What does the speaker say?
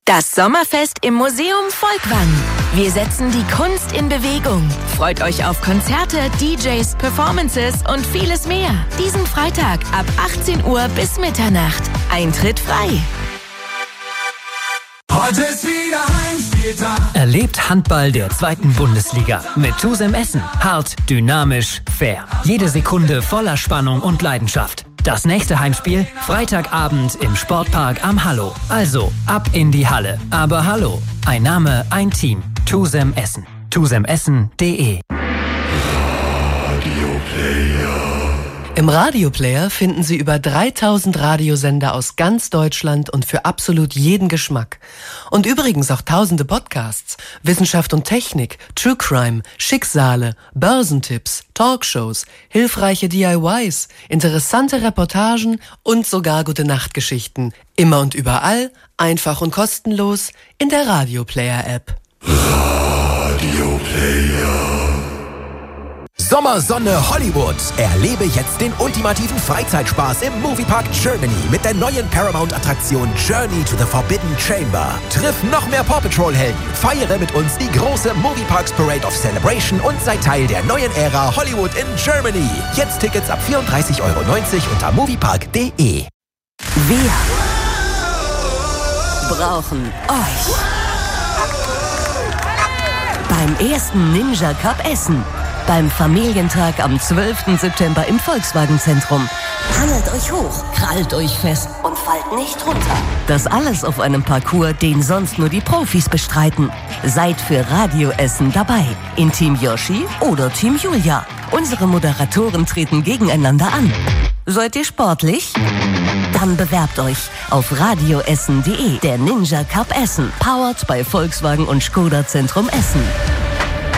Das Sommerfest im Museum Volkwang. Wir setzen die Kunst in Bewegung. Freut euch auf Konzerte, DJs, Performances und vieles mehr. Diesen Freitag ab 18 Uhr bis Mitternacht. Eintritt frei. Heute ist wieder Heimspieltag. Erlebt Handball der 2. Bundesliga mit TuSem Essen. Hart, dynamisch, fair. Jede Sekunde voller Spannung und Leidenschaft. Das nächste Heimspiel Freitagabend im Sportpark am Hallo. Also ab in die Halle. Aber hallo, ein Name, ein Team. TuSem Essen. tusemessen.de. Im Radioplayer finden Sie über 3000 Radiosender aus ganz Deutschland und für absolut jeden Geschmack. Und übrigens auch tausende Podcasts, Wissenschaft und Technik, True Crime, Schicksale, Börsentipps, Talkshows, hilfreiche DIYs, interessante Reportagen und sogar Gute-Nacht-Geschichten. Immer und überall, einfach und kostenlos in der Radioplayer-App. Radioplayer. Sommersonne Hollywood. Erlebe jetzt den ultimativen Freizeitspaß im Moviepark Germany mit der neuen Paramount-Attraktion Journey to the Forbidden Chamber. Triff noch mehr Paw Patrol-Helden. Feiere mit uns die große Movieparks Parade of Celebration und sei Teil der neuen Ära Hollywood in Germany. Jetzt Tickets ab 34,90 € unter moviepark.de. Wir brauchen euch. Beim ersten Ninja Cup Essen. Beim Familientag am 12. September im Volkswagen-Zentrum. Hangelt euch hoch, krallt euch fest und fallt nicht runter. Das alles auf einem Parcours, den sonst nur die Profis bestreiten. Seid für Radioessen dabei. In Team Yoshi oder Team Julia. Unsere Moderatoren treten gegeneinander an. Seid ihr sportlich? Dann bewerbt euch auf radioessen.de. Der Ninja Cup Essen. Powered bei Volkswagen und Skoda Zentrum Essen.